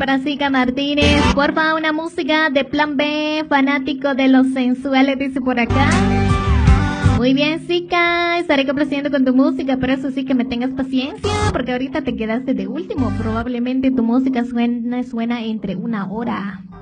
para Zika Martínez. Porfa, una música de Plan B, fanático de los sensuales, dice por acá. Muy bien, Zika, estaré complaciendo con tu música, pero eso sí que me tengas paciencia, porque ahorita te quedaste de último. Probablemente tu música suena entre 1 hora.